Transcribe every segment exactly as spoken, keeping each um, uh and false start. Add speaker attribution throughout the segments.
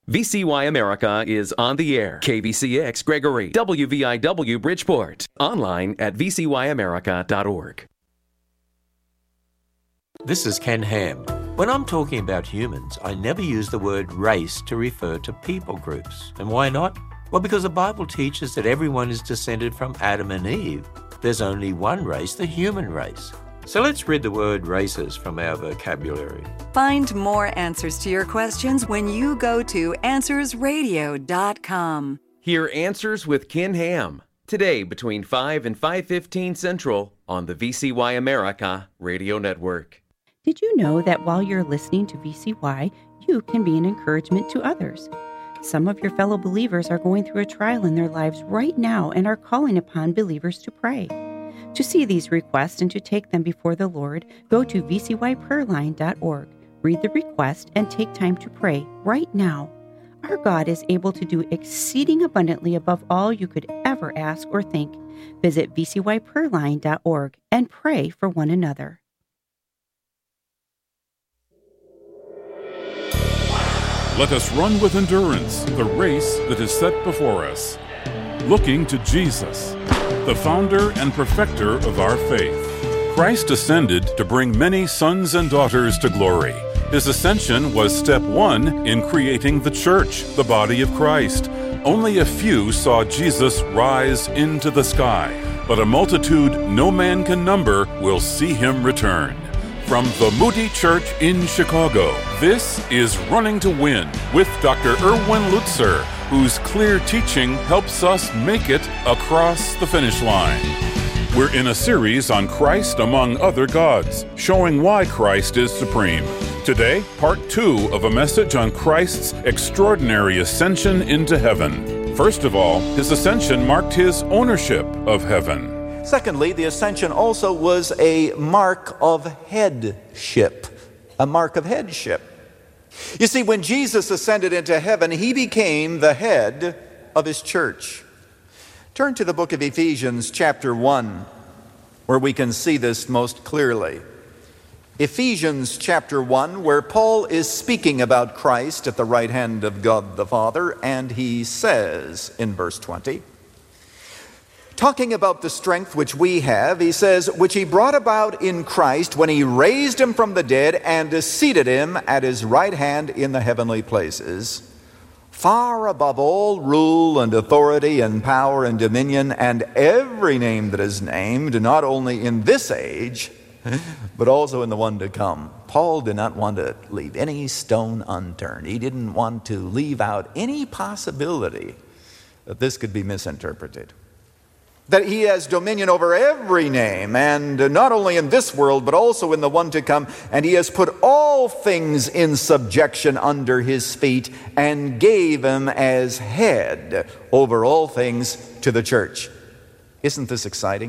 Speaker 1: V C Y America is on the air. K B C X Gregory, W V I W Bridgeport. Online at v c y america dot org.
Speaker 2: This is Ken Ham. When I'm talking about humans, I never use the word race to refer to people groups. And why not? Well, because the Bible teaches that everyone is descended from Adam and Eve. There's only one race, the human race. So let's rid the word races from our vocabulary.
Speaker 3: Find more answers to your questions when you go to answers radio dot com.
Speaker 1: Hear Answers with Ken Ham today between five and five fifteen Central on the V C Y America Radio Network.
Speaker 4: Did you know that while you're listening to V C Y, you can be an encouragement to others? Some of your fellow believers are going through a trial in their lives right now and are calling upon believers to pray. To see these requests and to take them before the Lord, go to v c y prayer line dot org. Read the request and take time to pray right now. Our God is able to do exceeding abundantly above all you could ever ask or think. Visit v c y prayer line dot org and pray for one another.
Speaker 5: Let us run with endurance the race that is set before us, looking to Jesus, the founder and perfecter of our faith. Christ ascended to bring many sons and daughters to glory. His ascension was step one in creating the church, the body of Christ. Only a few saw Jesus rise into the sky, but a multitude no man can number will see him return. From the Moody Church in Chicago, this is Running to Win with Doctor Erwin Lutzer, whose clear teaching helps us make it across the finish line. We're in a series on Christ among other gods, showing why Christ is supreme. Today, part two of a message on Christ's extraordinary ascension into heaven. First of all, his ascension marked his ownership of heaven.
Speaker 6: Secondly, the ascension also was a mark of headship, a mark of headship. You see, when Jesus ascended into heaven, he became the head of his church. Turn to the book of Ephesians chapter one, where we can see this most clearly. Ephesians chapter one, where Paul is speaking about Christ at the right hand of God the Father, and he says in verse twenty, talking about the strength which we have, he says, which he brought about in Christ when he raised him from the dead and seated him at his right hand in the heavenly places, far above all rule and authority and power and dominion and every name that is named, not only in this age, but also in the one to come. Paul did not want to leave any stone unturned. He didn't want to leave out any possibility that this could be misinterpreted. That he has dominion over every name, and not only in this world, but also in the one to come. And he has put all things in subjection under his feet, and gave him as head over all things to the church. Isn't this exciting?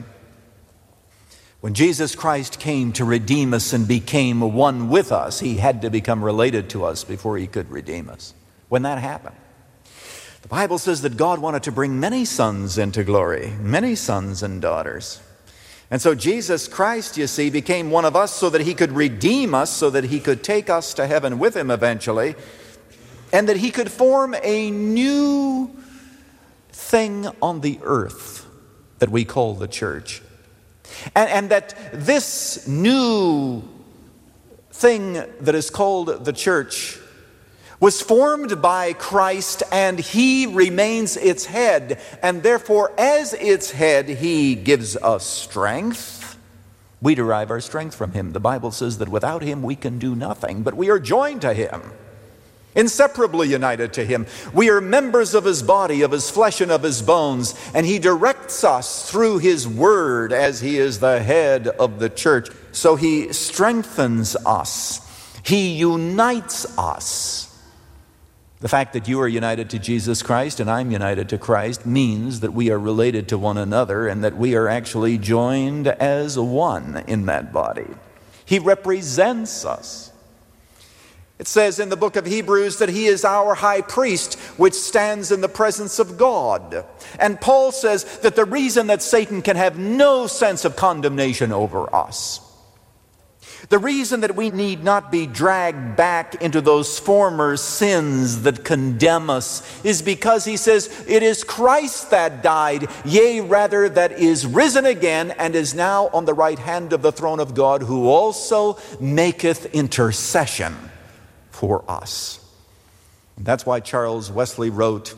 Speaker 6: When Jesus Christ came to redeem us and became one with us, he had to become related to us before he could redeem us. When that happened, the Bible says that God wanted to bring many sons into glory, many sons and daughters. And so Jesus Christ, you see, became one of us so that he could redeem us, so that he could take us to heaven with him eventually, and that he could form a new thing on the earth that we call the church. And, and that this new thing that is called the church was formed by Christ, and he remains its head. And therefore, as its head, he gives us strength. We derive our strength from him. The Bible says that without him we can do nothing, but we are joined to him, inseparably united to him. We are members of his body, of his flesh, and of his bones, and he directs us through his word as he is the head of the church. So he strengthens us. He unites us. The fact that you are united to Jesus Christ and I'm united to Christ means that we are related to one another and that we are actually joined as one in that body. He represents us. It says in the book of Hebrews that he is our high priest, which stands in the presence of God. And Paul says that the reason that Satan can have no sense of condemnation over us The reason that we need not be dragged back into those former sins that condemn us is because he says, it is Christ that died, yea, rather that is risen again and is now on the right hand of the throne of God, who also maketh intercession for us. And that's why Charles Wesley wrote,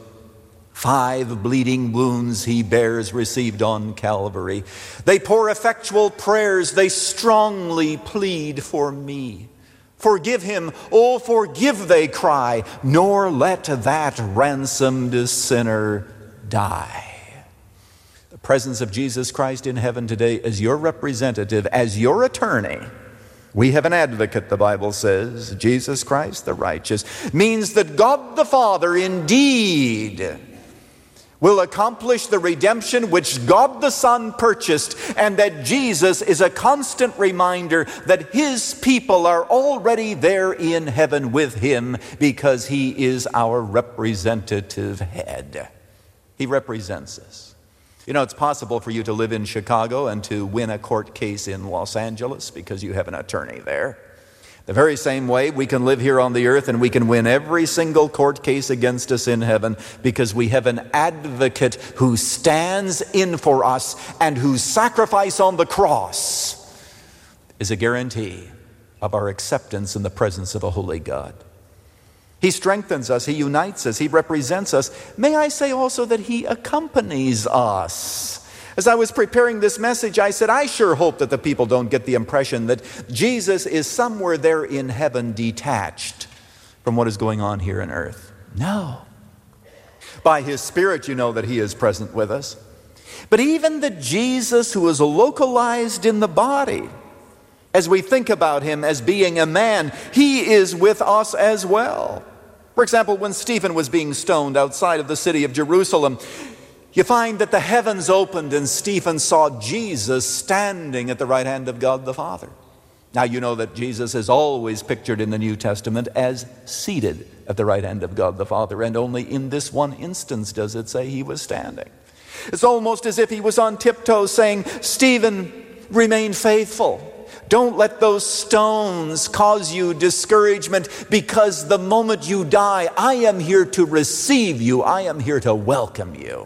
Speaker 6: five bleeding wounds he bears received on Calvary. They pour effectual prayers, they strongly plead for me. Forgive him, oh forgive, they cry, nor let that ransomed sinner die. The presence of Jesus Christ in heaven today as your representative, as your attorney. We have an advocate, the Bible says, Jesus Christ the righteous, means that God the Father indeed will accomplish the redemption which God the Son purchased, and that Jesus is a constant reminder that his people are already there in heaven with him because he is our representative head. He represents us. You know, it's possible for you to live in Chicago and to win a court case in Los Angeles because you have an attorney there. The very same way we can live here on the earth and we can win every single court case against us in heaven because we have an advocate who stands in for us and whose sacrifice on the cross is a guarantee of our acceptance in the presence of a holy God. He strengthens us, he unites us, he represents us. May I say also that he accompanies us. As I was preparing this message, I said, I sure hope that the people don't get the impression that Jesus is somewhere there in heaven detached from what is going on here on earth. No. By his Spirit, you know that he is present with us. But even the Jesus who is localized in the body, as we think about him as being a man, he is with us as well. For example, when Stephen was being stoned outside of the city of Jerusalem, you find that the heavens opened and Stephen saw Jesus standing at the right hand of God the Father. Now you know that Jesus is always pictured in the New Testament as seated at the right hand of God the Father, and only in this one instance does it say he was standing. It's almost as if he was on tiptoes saying, Stephen, remain faithful. Don't let those stones cause you discouragement, because the moment you die, I am here to receive you. I am here to welcome you.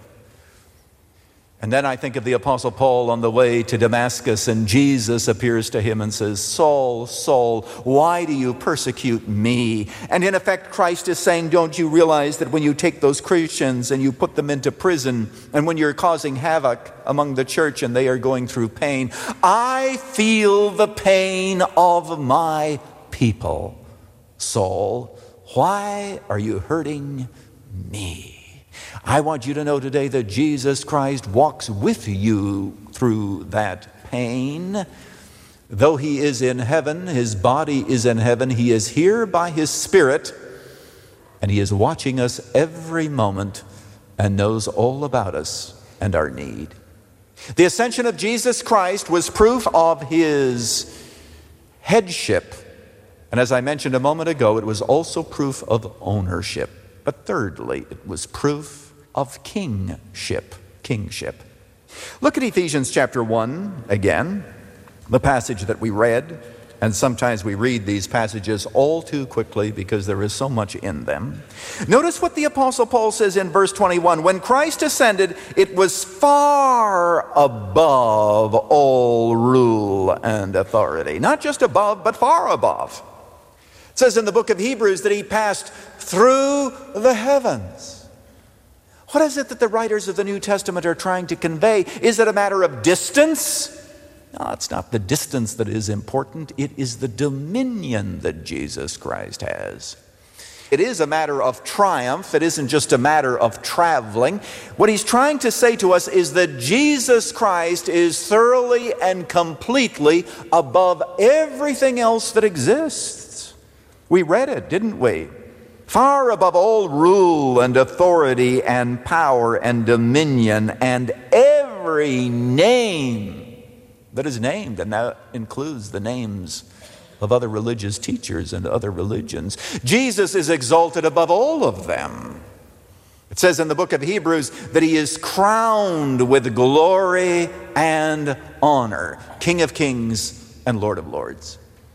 Speaker 6: And then I think of the Apostle Paul on the way to Damascus, and Jesus appears to him and says, Saul, Saul, why do you persecute me? And in effect, Christ is saying, don't you realize that when you take those Christians and you put them into prison, and when you're causing havoc among the church and they are going through pain, I feel the pain of my people. Saul, why are you hurting me? I want you to know today that Jesus Christ walks with you through that pain. Though he is in heaven, his body is in heaven, he is here by his Spirit, and he is watching us every moment and knows all about us and our need. The ascension of Jesus Christ was proof of his headship. And as I mentioned a moment ago, it was also proof of ownership. But thirdly, it was proof of kingship. Kingship. Look at Ephesians chapter one again, the passage that we read. And sometimes we read these passages all too quickly because there is so much in them. Notice what the Apostle Paul says in verse twenty-one. When Christ ascended, it was far above all rule and authority. Not just above, but far above. It says in the book of Hebrews that he passed through the heavens. What is it that the writers of the New Testament are trying to convey? Is it a matter of distance? No, it's not the distance that is important. It is the dominion that Jesus Christ has. It is a matter of triumph. It isn't just a matter of traveling. What he's trying to say to us is that Jesus Christ is thoroughly and completely above everything else that exists. We read it, didn't we? Far above all rule and authority and power and dominion and every name that is named, and that includes the names of other religious teachers and other religions. Jesus is exalted above all of them. It says in the book of Hebrews that he is crowned with glory and honor, King of kings and Lord of lords.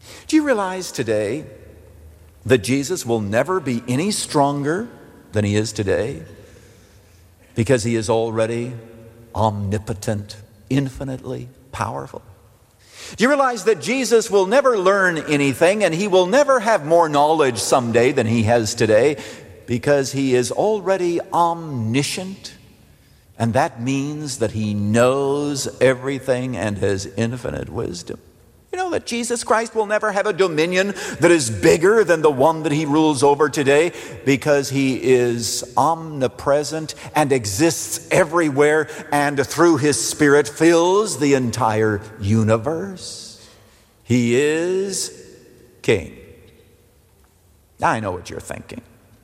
Speaker 6: Do you realize today that Jesus will never be any stronger than he is today because he is already omnipotent, infinitely powerful? Do you realize that Jesus will never learn anything and he will never have more knowledge someday than he has today because he is already omniscient, and that means that he knows everything and has infinite wisdom? You know that Jesus Christ will never have a dominion that is bigger than the one that he rules over today because he is omnipresent and exists everywhere and through his Spirit fills the entire universe. He is King. Now I know what you're thinking.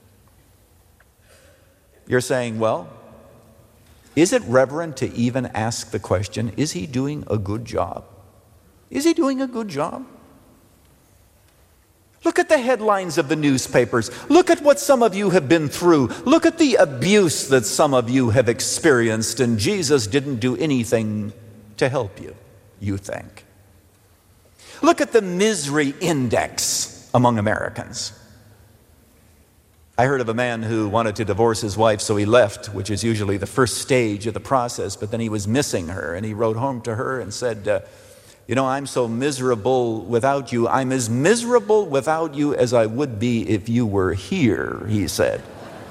Speaker 6: You're saying, well, is it reverent to even ask the question, is he doing a good job? Is he doing a good job? Look at the headlines of the newspapers. Look at what some of you have been through. Look at the abuse that some of you have experienced, and Jesus didn't do anything to help you, you think. Look at the misery index among Americans. I heard of a man who wanted to divorce his wife, so he left, which is usually the first stage of the process, but then he was missing her, and he wrote home to her and said, uh, you know, I'm so miserable without you. I'm as miserable without you as I would be if you were here, he said.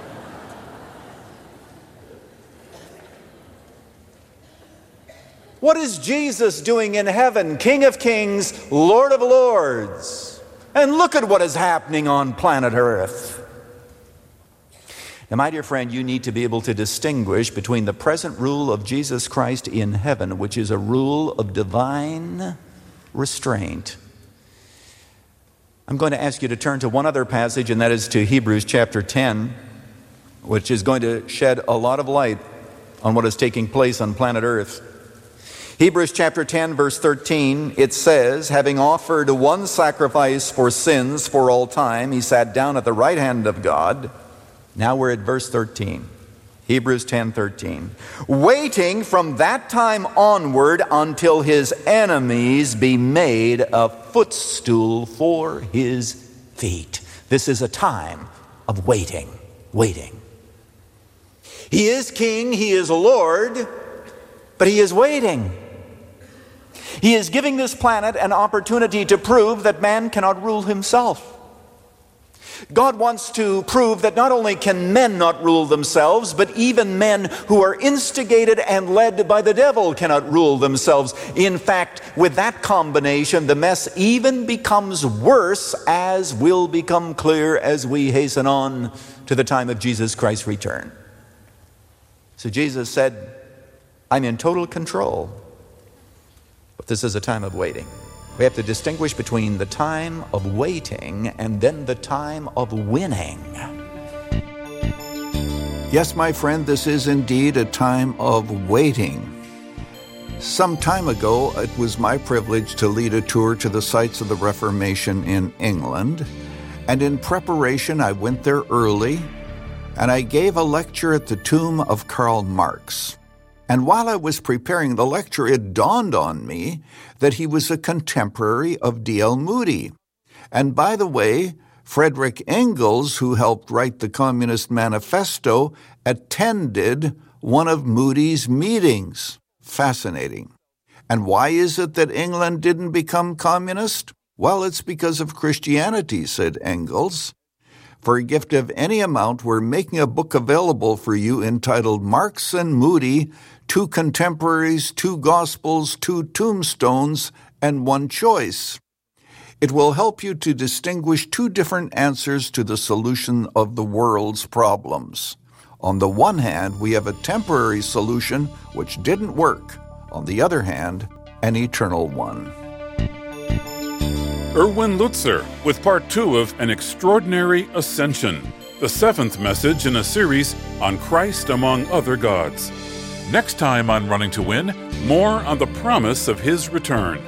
Speaker 6: What is Jesus doing in heaven? King of kings, Lord of lords. And look at what is happening on planet Earth. Now, my dear friend, you need to be able to distinguish between the present rule of Jesus Christ in heaven, which is a rule of divine restraint. I'm going to ask you to turn to one other passage, and that is to Hebrews chapter ten, which is going to shed a lot of light on what is taking place on planet Earth. Hebrews chapter ten, verse thirteen, it says, having offered one sacrifice for sins for all time, he sat down at the right hand of God. Now we're at verse thirteen. Hebrews ten thirteen. Waiting from that time onward until his enemies be made a footstool for his feet. This is a time of waiting, waiting. He is king, he is Lord, but he is waiting. He is giving this planet an opportunity to prove that man cannot rule himself. God wants to prove that not only can men not rule themselves, but even men who are instigated and led by the devil cannot rule themselves. In fact, with that combination, the mess even becomes worse, as will become clear as we hasten on to the time of Jesus Christ's return. So Jesus said, I'm in total control, but this is a time of waiting. We have to distinguish between the time of waiting and then the time of winning.
Speaker 7: Yes, my friend, this is indeed a time of waiting. Some time ago, it was my privilege to lead a tour to the sites of the Reformation in England. And in preparation, I went there early, and I gave a lecture at the tomb of Karl Marx. And while I was preparing the lecture, it dawned on me that he was a contemporary of D L Moody. And by the way, Frederick Engels, who helped write the Communist Manifesto, attended one of Moody's meetings. Fascinating. And why is it that England didn't become communist? Well, it's because of Christianity, said Engels. For a gift of any amount, we're making a book available for you entitled Marx and Moody, Two Contemporaries, Two Gospels, Two Tombstones, and One Choice. It will help you to distinguish two different answers to the solution of the world's problems. On the one hand, we have a temporary solution which didn't work. On the other hand, an eternal one.
Speaker 5: Erwin Lutzer with part two of An Extraordinary Ascension, the seventh message in a series on Christ among other gods. Next time on Running to Win, more on the promise of his return.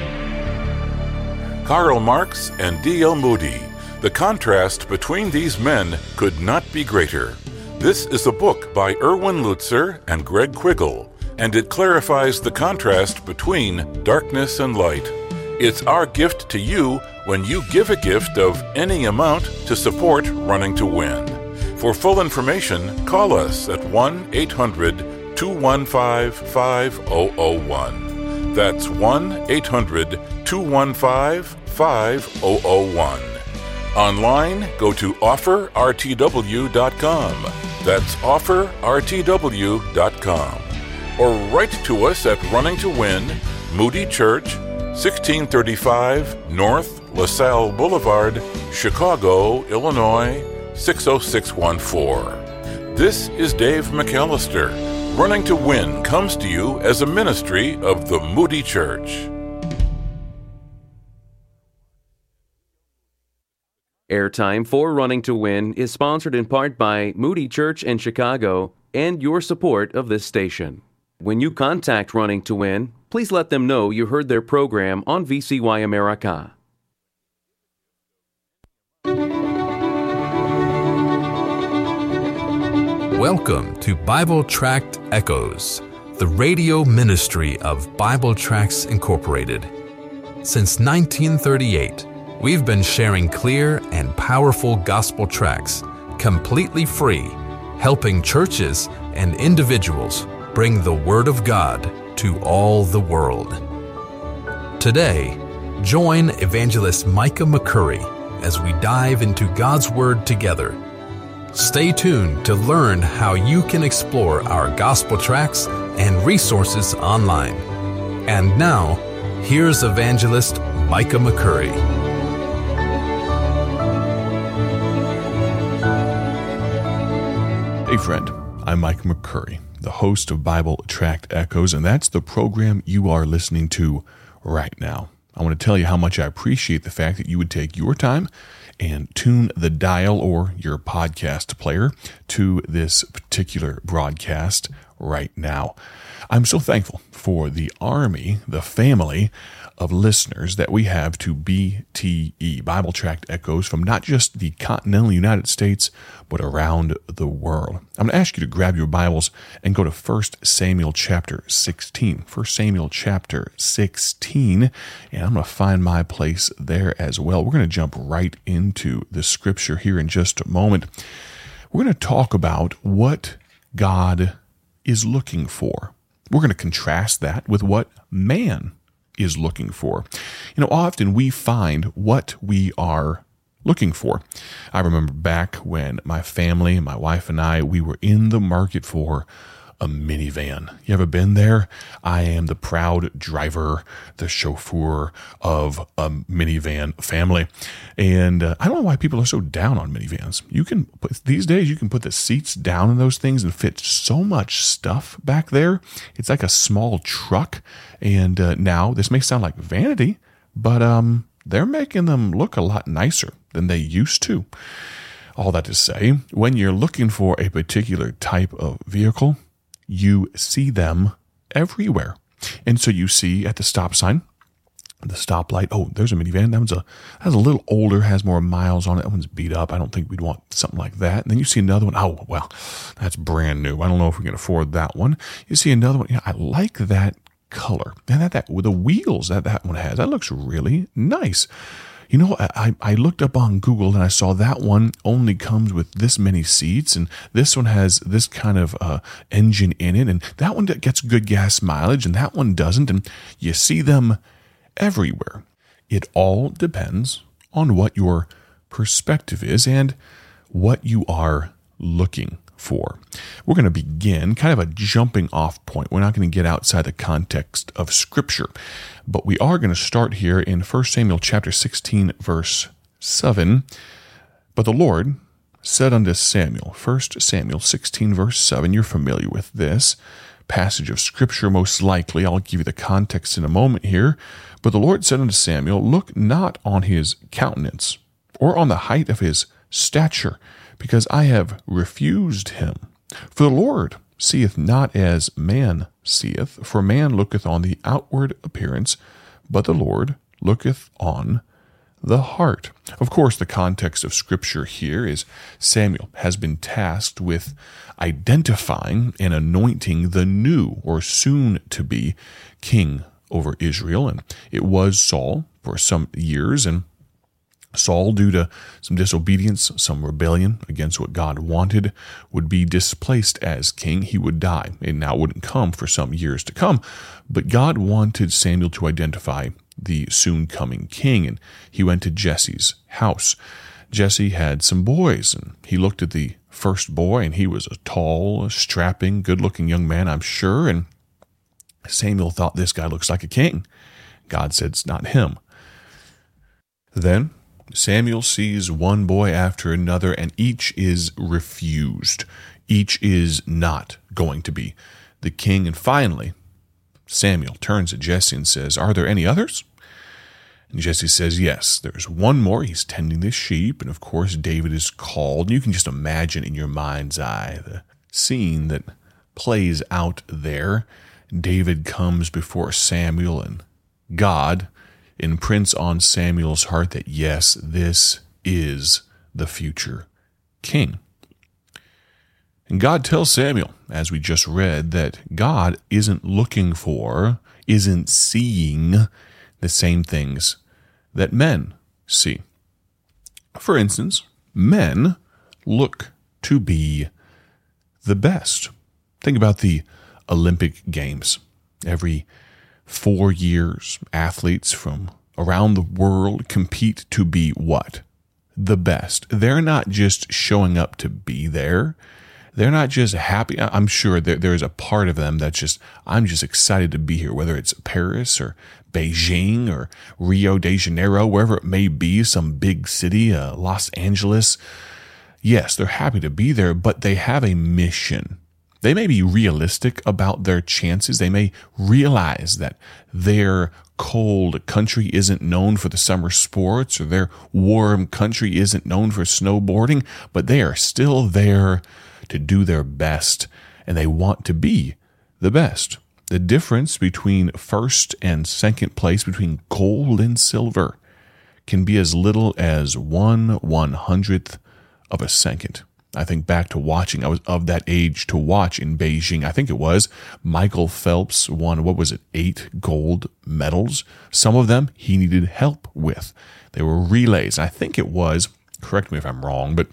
Speaker 5: Karl Marx and D L Moody. The contrast between these men could not be greater. This is a book by Erwin Lutzer and Greg Quiggle, and it clarifies the contrast between darkness and light. It's our gift to you when you give a gift of any amount to support Running to Win. For full information, call us at one eight hundred two one five five zero zero one. That's one eight hundred two one five five zero zero one. Online, go to offer r t w dot com. That's offer r t w dot com. Or write to us at Running to Win, Moody Church, sixteen thirty-five North LaSalle Boulevard, Chicago, Illinois, six oh six one four. This is Dave McAllister. Running to Win comes to you as a ministry of the Moody Church.
Speaker 1: Airtime for Running to Win is sponsored in part by Moody Church in Chicago and your support of this station. When you contact Running to Win, please let them know you heard their program on V C Y America.
Speaker 8: Welcome to Bible Tract Echoes, the radio ministry of Bible Tracts Incorporated. Since nineteen thirty-eight, we've been sharing clear and powerful gospel tracts, completely free, helping churches and individuals bring the Word of God to all the world. Today, join Evangelist Micah McCurry as we dive into God's Word together. Stay tuned to learn how you can explore our gospel tracts and resources online. And now, here's Evangelist Micah McCurry.
Speaker 9: Hey friend, I'm Mike McCurry, the host of Bible Tract Echoes, and that's the program you are listening to right now. I want to tell you how much I appreciate the fact that you would take your time and tune the dial or your podcast player to this particular broadcast right now. I'm so thankful for the army, the family of listeners that we have to B T E, Bible Tract Echoes, from not just the continental United States, but around the world. I'm going to ask you to grab your Bibles and go to First Samuel chapter sixteen. First Samuel chapter sixteen, and I'm going to find my place there as well. We're going to jump right into the scripture here in just a moment. We're going to talk about what God is looking for. We're going to contrast that with what man is looking for. You know, often we find what we are looking for. I remember back when my family, my wife and I, we were in the market for a minivan. You ever been there? I am the proud driver, the chauffeur of a minivan family. And uh, I don't know why people are so down on minivans. You can put, these days, you can put the seats down in those things and fit so much stuff back there. It's like a small truck. And uh, now, this may sound like vanity, but um, they're making them look a lot nicer than they used to. All that to say, when you're looking for a particular type of vehicle, you see them everywhere. And so you see at the stop sign, the stoplight, oh, there's a minivan. That one's a, that's a little older, has more miles on it. That one's beat up. I don't think we'd want something like that. And then you see another one. Oh, well, that's brand new. I don't know if we can afford that one. You see another one. Yeah, I like that color. And that, that with the wheels that that one has, that looks really nice. You know, I, I looked up on Google and I saw that one only comes with this many seats, and this one has this kind of uh, engine in it, and that one gets good gas mileage, and that one doesn't, and you see them everywhere. It all depends on what your perspective is and what you are looking for. We're going to begin kind of a jumping off point. We're not going to get outside the context of Scripture, but we are going to start here in First Samuel chapter sixteen, verse seven. But the Lord said unto Samuel, First Samuel sixteen, verse seven, you're familiar with this passage of Scripture most likely. I'll give you the context in a moment here. But the Lord said unto Samuel, look not on his countenance, or on the height of his stature, because I have refused him. For the Lord seeth not as man seeth, for man looketh on the outward appearance, but the Lord looketh on the heart. Of course, the context of Scripture here is Samuel has been tasked with identifying and anointing the new or soon-to-be king over Israel, and it was Saul for some years, and Saul, due to some disobedience, some rebellion against what God wanted, would be displaced as king. He would die, and now wouldn't come for some years to come, but God wanted Samuel to identify the soon-coming king, and he went to Jesse's house. Jesse had some boys, and he looked at the first boy, and he was a tall, strapping, good-looking young man, I'm sure, and Samuel thought, this guy looks like a king. God said, it's not him. Then Samuel sees one boy after another, and each is refused. Each is not going to be the king. And finally, Samuel turns to Jesse and says, are there any others? And Jesse says, yes, there's one more. He's tending the sheep, and of course David is called. And you can just imagine in your mind's eye the scene that plays out there. David comes before Samuel, and God imprints on Samuel's heart that, yes, this is the future king. And God tells Samuel, as we just read, that God isn't looking for, isn't seeing the same things that men see. For instance, men look to be the best. Think about the Olympic Games. Every four years, athletes from around the world compete to be what? The best. They're not just showing up to be there. They're not just happy. I'm sure that there's a part of them that's just, I'm just excited to be here, whether it's Paris or Beijing or Rio de Janeiro, wherever it may be, some big city, uh, Los Angeles. Yes, they're happy to be there, but they have a mission. They may be realistic about their chances. They may realize that their cold country isn't known for the summer sports, or their warm country isn't known for snowboarding, but they are still there to do their best, and they want to be the best. The difference between first and second place, between gold and silver, can be as little as one one hundredth of a second. I think back to watching, I was of that age to watch in Beijing. I think it was Michael Phelps won, what was it, eight gold medals. Some of them he needed help with. They were relays. I think it was, correct me if I'm wrong, but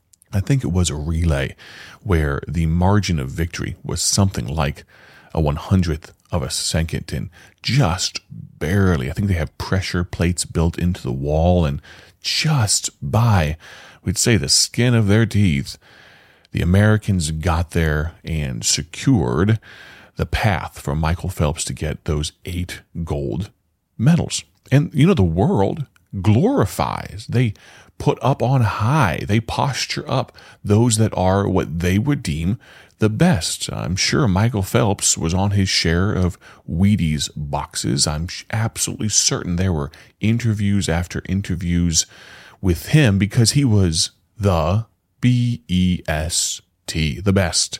Speaker 9: I think it was a relay where the margin of victory was something like a one hundredth of a second, and just barely. I think they have pressure plates built into the wall, and just by, we'd say, the skin of their teeth, the Americans got there and secured the path for Michael Phelps to get those eight gold medals. And, you know, the world glorifies. They put up on high. They posture up those that are what they would deem the best. I'm sure Michael Phelps was on his share of Wheaties boxes. I'm absolutely certain there were interviews after interviews with him because he was the B E S T, the best.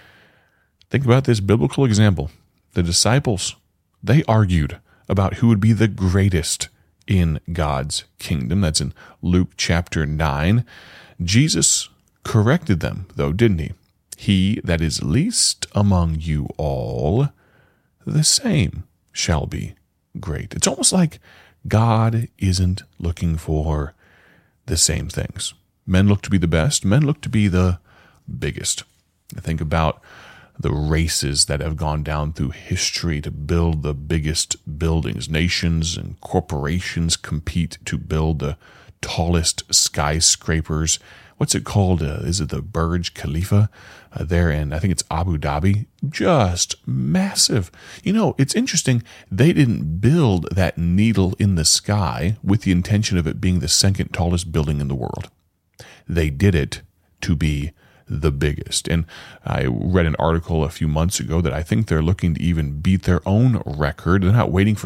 Speaker 9: Think about this biblical example. The disciples, they argued about who would be the greatest in God's kingdom. That's in Luke chapter nine. Jesus corrected them, though, didn't he? He that is least among you all, the same shall be great. It's almost like God isn't looking for the same things. Men look to be the best. Men look to be the biggest. I think about the races that have gone down through history to build the biggest buildings. Nations and corporations compete to build the tallest skyscrapers. What's it called? Uh, is it the Burj Khalifa uh, there in, I think it's Abu Dhabi? Just massive. You know, it's interesting. They didn't build that needle in the sky with the intention of it being the second tallest building in the world. They did it to be the biggest. And I read an article a few months ago that I think they're looking to even beat their own record. They're not waiting for